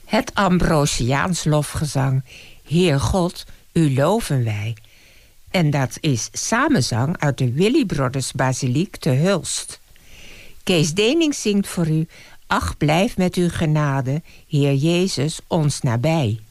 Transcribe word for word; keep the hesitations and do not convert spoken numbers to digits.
Het Ambrosiaans lofgezang Heer God, u loven wij. En dat is samenzang uit de Willy Brothers Basiliek te Hulst. Kees Dening zingt voor u: Ach, blijf met uw genade, Heer Jezus, ons nabij.